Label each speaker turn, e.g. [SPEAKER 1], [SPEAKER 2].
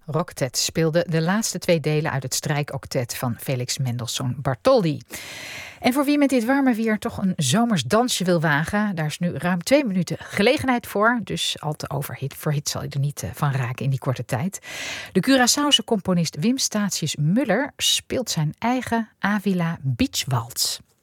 [SPEAKER 1] Rocktet speelde de laatste 2 delen uit het strijkoctet van Felix Mendelssohn Bartholdy. En voor wie met dit warme weer toch een zomers dansje wil wagen, daar is nu ruim 2 minuten gelegenheid voor. Dus al te verhit zal je er niet van raken in die korte tijd. De Curaçaose componist Wim Statius Muller speelt zijn eigen Avila Beach Waltz.